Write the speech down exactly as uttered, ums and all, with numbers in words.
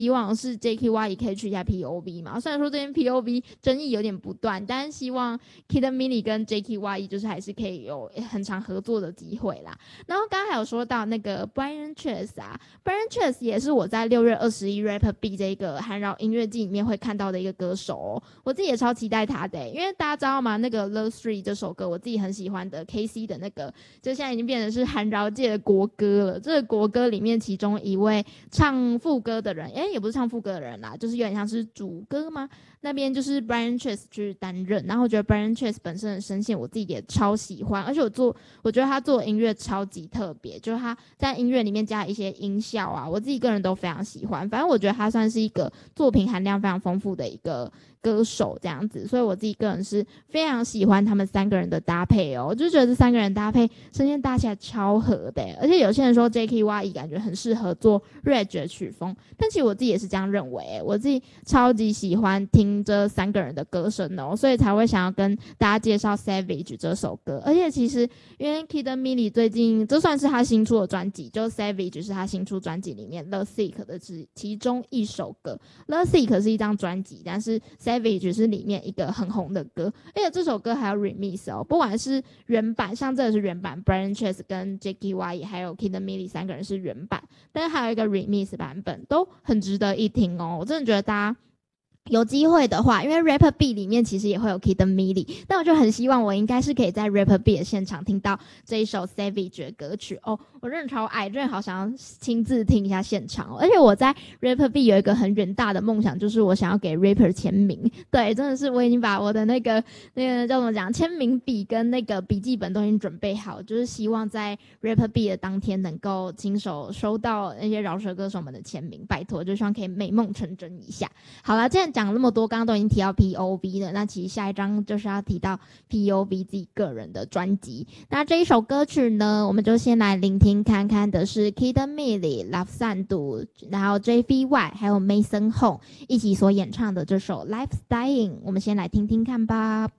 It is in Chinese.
以往是 J K Y 也可以去一下 P O V 嘛，虽然说这边 P O V 争议有点不断，但是希望 Kid Mini 跟 J K Y 就是还是可以有很长合作的机会啦。然后刚刚还有说到那个 Brian Chase 啊 Brian Chase 也是我在六月二十一 Rapper B 这个韩饶音乐季里面会看到的一个歌手哦，我自己也超期待他的、欸、因为大家知道吗，那个 Love Three 这首歌我自己很喜欢的 K C 的那个就现在已经变成是韩饶界的国歌了，这个国歌里面其中一位唱副歌的人，哎，也不是唱副歌的人啦，就是有点像是主歌吗，那边就是 Brian Chase 去担任，然后我觉得 Brian Chase 本身的声线我自己也超喜欢，而且我做我觉得他做的音乐超级特别，就是他在音乐里面加一些音效啊，我自己个人都非常喜欢，反正我觉得他算是一个作品含量非常丰富的一个歌手这样子，所以我自己个人是非常喜欢他们三个人的搭配哦，就觉得这三个人搭配声线搭起来超合的，而且有些人说 J K Y 感觉很适合做 rap 的曲风，但其实我自己也是这样认为，我自己超级喜欢听这三个人的歌声哦，所以才会想要跟大家介绍 Savage 这首歌，而且其实因为 Kid Mini 最近这算是他新出的专辑，就 Savage 是他新出专辑里面 The Sick 的其中一首歌， The Sick 是一张专辑，但是 Savage 是里面一个很红的歌，而且这首歌还有 remix 哦，不管是原版，像这个是原版 Brian Chase 跟 J K Y 还有 Kid Mini 三个人是原版，但是还有一个 remix 版本都很值得一听哦，我真的觉得大家有机会的话，因为 Rapper B 里面其实也会有 Kid Mini， 但我就很希望我应该是可以在 Rapper B 的现场听到这一首 Savage 的歌曲哦，我真的超爱，真的好想要亲自听一下现场哦，而且我在 Rapper B 有一个很远大的梦想，就是我想要给 Rapper 签名，对，真的是我已经把我的那个那个叫怎么讲签名笔跟那个笔记本都已经准备好，就是希望在 Rapper B 的当天能够亲手收到那些饶舌歌手们的签名，拜托，就希望可以美梦成真一下。好了，既然讲了那么多，刚刚都已经提到 P O V 了，那其实下一章就是要提到 P O V 自己个人的专辑。那这一首歌曲呢，我们就先来聆听看看的是 Kid Mini、Love Sandu， 然后 J V Y 还有 Mason Hong 一起所演唱的这首 Life's Dying， 我们先来听听看吧。